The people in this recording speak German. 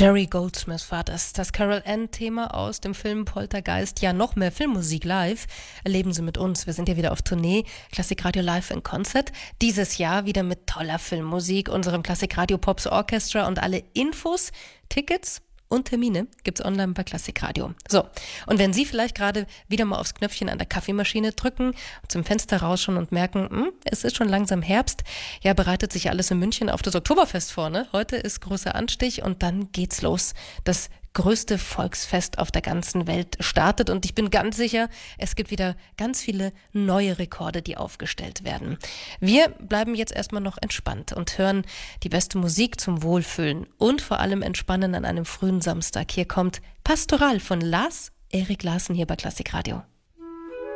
Jerry Goldsmith war das Carol Ann-Thema aus dem Film Poltergeist. Ja, noch mehr Filmmusik live erleben Sie mit uns. Wir sind ja wieder auf Tournee, Klassikradio Live in Concert. Dieses Jahr wieder mit toller Filmmusik, unserem Klassikradio Pops Orchestra, und alle Infos, Tickets und Termine gibt's online bei Klassikradio. So, und wenn Sie vielleicht gerade wieder mal aufs Knöpfchen an der Kaffeemaschine drücken, zum Fenster rausschauen und merken, es ist schon langsam Herbst, ja, bereitet sich alles in München auf das Oktoberfest vor, ne? Heute ist großer Anstich und dann geht's los. Das größte Volksfest auf der ganzen Welt startet, und ich bin ganz sicher, es gibt wieder ganz viele neue Rekorde, die aufgestellt werden. Wir bleiben jetzt erstmal noch entspannt und hören die beste Musik zum Wohlfühlen und vor allem entspannen an einem frühen Samstag. Hier kommt Pastoral von Lars Erik Larsen hier bei Klassikradio.